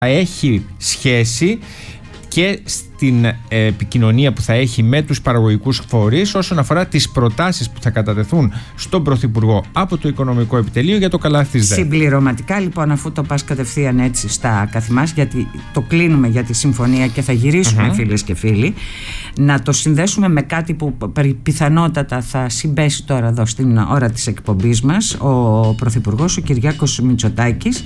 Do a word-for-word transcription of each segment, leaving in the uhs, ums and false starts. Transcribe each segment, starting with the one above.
έχει σχέση και στην επικοινωνία που θα έχει με τους παραγωγικούς φορείς όσον αφορά τις προτάσεις που θα κατατεθούν στον Πρωθυπουργό από το Οικονομικό Επιτελείο για το καλάθι της ΔΕΔ. Συμπληρωματικά λοιπόν, αφού το πας κατευθείαν έτσι στα καθημάς, γιατί το κλείνουμε για τη συμφωνία και θα γυρίσουμε mm-hmm. φίλες και φίλοι, να το συνδέσουμε με κάτι που πιθανότατα θα συμπέσει τώρα εδώ στην ώρα της εκπομπής μας. Ο Πρωθυπουργός, ο Κυριάκος Μητσοτάκης,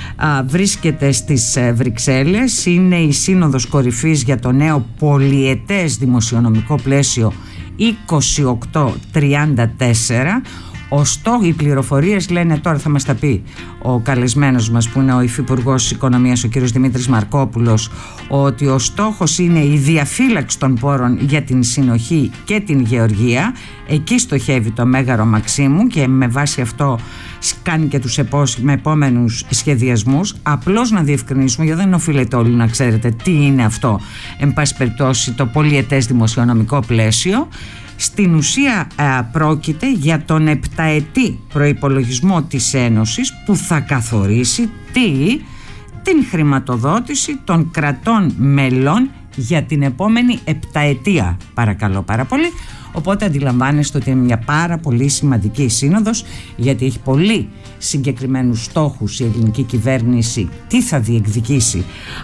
βρίσκεται στις Βρυξέλλες. Είναι η Σύνοδος Κορυφής για το νέο πολυετές δημοσιονομικό πλαίσιο είκοσι οκτώ τριάντα τέσσερα. Ωστόσο, οι πληροφορίες λένε, τώρα θα μας τα πει ο καλεσμένος μας που είναι ο Υφυπουργός Οικονομίας, ο κ. Δημήτρης Μαρκόπουλος, ότι ο στόχος είναι η διαφύλαξη των πόρων για την συνοχή και την γεωργία. Εκεί στοχεύει το Μέγαρο Μαξίμου και με βάση αυτό κάνει και τους επόμενους σχεδιασμούς. Απλώς να διευκρινίσουμε, γιατί δεν οφείλεται όλοι να ξέρετε τι είναι αυτό, εν πάση περιπτώσει, το πολυετές δημοσιονομικό πλαίσιο. Στην ουσία α, πρόκειται για τον επταετή προϋπολογισμό της Ένωσης που θα καθορίσει τι, την χρηματοδότηση των κρατών μελών για την επόμενη επταετία, παρακαλώ πάρα πολύ. Οπότε αντιλαμβάνεστε ότι είναι μια πάρα πολύ σημαντική σύνοδος, γιατί έχει πολύ συγκεκριμένους στόχους η ελληνική κυβέρνηση, τι θα διεκδικήσει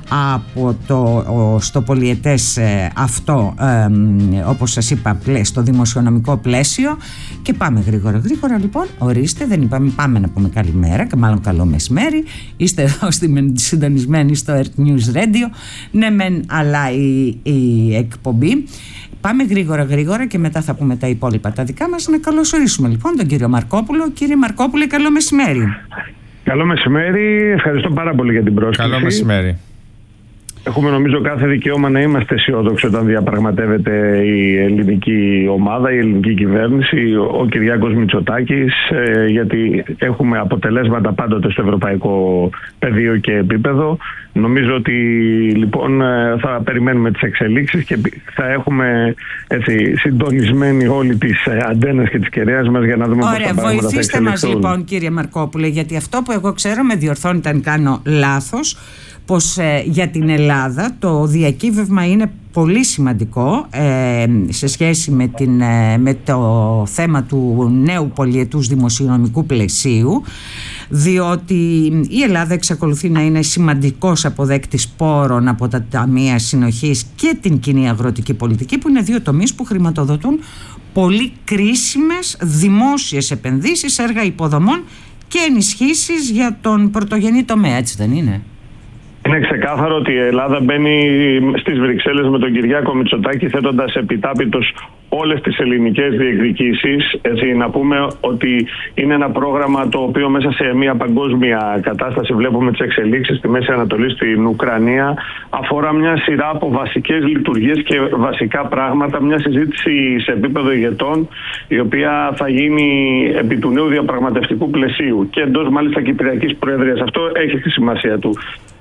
από το, ο, στο πολυετές ε, αυτό, ε, όπως σας είπα, στο δημοσιονομικό πλαίσιο. Και πάμε γρήγορα γρήγορα λοιπόν. Ορίστε, δεν είπαμε, πάμε να πούμε καλημέρα και μάλλον καλό μεσημέρι. Είστε εδώ συντονισμένοι στο Earth News Radio. Ναι μεν, αλλά η, η εκπομπή. Πάμε γρήγορα γρήγορα και μετά θα πούμε τα υπόλοιπα τα δικά μας. Να καλωσορίσουμε λοιπόν τον κύριο Μαρκόπουλο. Κύριε Μαρκόπουλε, καλό μεσημέρι. Καλό μεσημέρι, ευχαριστώ πάρα πολύ για την πρόσκληση. Καλό μεσημέρι. Έχουμε νομίζω κάθε δικαίωμα να είμαστε αισιόδοξοι όταν διαπραγματεύεται η ελληνική ομάδα, η ελληνική κυβέρνηση, ο Κυριάκος Μητσοτάκης, γιατί έχουμε αποτελέσματα πάντοτε στο ευρωπαϊκό πεδίο και επίπεδο. Νομίζω ότι λοιπόν θα περιμένουμε τις εξελίξεις και θα έχουμε έτσι, συντονισμένοι όλοι τις αντένες και τις κεραίες μας για να δούμε πώς τα πράγματα θα εξελιχθούν. Βοηθήστε μας λοιπόν κύριε Μαρκόπουλε, γιατί αυτό που εγώ ξέρω, με διορθώνετε αν κάνω λάθος, πως ε, για την Ελλάδα το διακύβευμα είναι πολύ σημαντικό ε, σε σχέση με, την, ε, με το θέμα του νέου πολυετούς δημοσιονομικού πλαισίου, διότι η Ελλάδα εξακολουθεί να είναι σημαντικός αποδέκτης πόρων από τα Ταμεία Συνοχής και την κοινή αγροτική πολιτική, που είναι δύο τομείς που χρηματοδοτούν πολύ κρίσιμες δημόσιες επενδύσεις, έργα υποδομών και ενισχύσεις για τον πρωτογενή τομέα, έτσι δεν είναι? Είναι ξεκάθαρο ότι η Ελλάδα μπαίνει στις Βρυξέλλες με τον Κυριάκο Μητσοτάκη θέτοντας επιτάπητος όλες τις ελληνικές διεκδικήσεις. Έτσι, να πούμε ότι είναι ένα πρόγραμμα το οποίο μέσα σε μια παγκόσμια κατάσταση, βλέπουμε τις εξελίξεις στη Μέση Ανατολή, στην Ουκρανία, αφορά μια σειρά από βασικές λειτουργίες και βασικά πράγματα, μια συζήτηση σε επίπεδο ηγετών, η οποία θα γίνει επί του νέου διαπραγματευτικού πλαισίου και εντός μάλιστα Κυπριακής Προεδρίας. Αυτό έχει τη σημασία του.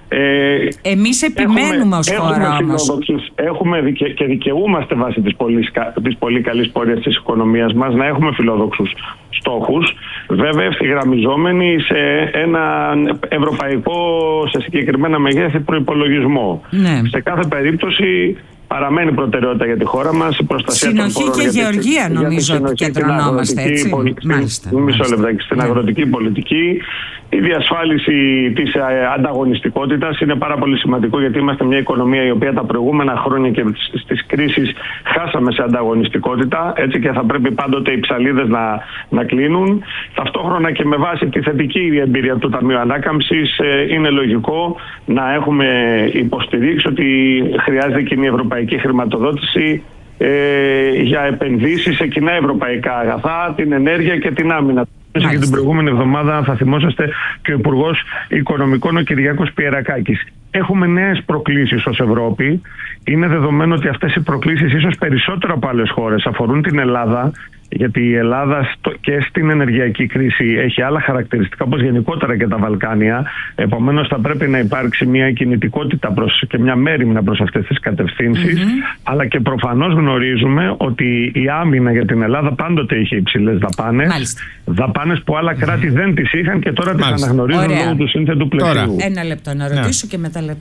Ε, Εμείς επιμένουμε ως χώρα όμως. Έχουμε δικαι, και δικαιούμαστε βάσει της πολύ, της πολύ καλής πορείας της οικονομίας μας να έχουμε φιλόδοξους στόχους, βέβαια ευθυγραμμιζόμενοι σε ένα ευρωπαϊκό, σε συγκεκριμένα μεγέθη προϋπολογισμό. Ναι. Σε κάθε περίπτωση παραμένει προτεραιότητα για τη χώρα μας η προστασία συνοχή των πόρων. Και γεωργία νομίζω επικεντρωνόμαστε, έτσι. Μάλιστα. Μισό λεπτάκι. Στην ναι. αγροτική πολιτική, η διασφάλιση της ανταγωνιστικότητας είναι πάρα πολύ σημαντικό, γιατί είμαστε μια οικονομία η οποία τα προηγούμενα χρόνια και στις κρίσεις χάσαμε σε ανταγωνιστικότητα, έτσι, και θα πρέπει πάντοτε οι ψαλίδες να, να κλείνουν. Ταυτόχρονα και με βάση τη θετική εμπειρία του Ταμείου Ανάκαμψης είναι λογικό να έχουμε υποστηρίξει ότι χρειάζεται κοινή ευρωπαϊκή χρηματοδότηση ε, για επενδύσεις σε κοινά ευρωπαϊκά αγαθά, την ενέργεια και την άμυνα. Και την προηγούμενη εβδομάδα θα θυμόσαστε και ο Υπουργός Οικονομικών, ο Κυριάκος Πιερακάκης. Έχουμε νέες προκλήσεις ως Ευρώπη. Είναι δεδομένο ότι αυτές οι προκλήσεις, ίσως περισσότερο από άλλες χώρες, αφορούν την Ελλάδα, γιατί η Ελλάδα στο, και στην ενεργειακή κρίση έχει άλλα χαρακτηριστικά, όπως γενικότερα και τα Βαλκάνια. Επομένως θα πρέπει να υπάρξει μια κινητικότητα προς, και μια μέριμνα προς αυτές τις κατευθύνσεις. Mm-hmm. Αλλά και προφανώς γνωρίζουμε ότι η άμυνα για την Ελλάδα πάντοτε είχε υψηλές δαπάνες. Μάλιστα. Δαπάνες που άλλα κράτη δεν τις είχαν και τώρα τις αναγνωρίζουν λόγω του σύνθετου πλαισίου. Ένα λεπτό να ρωτήσω, ναι, και μετά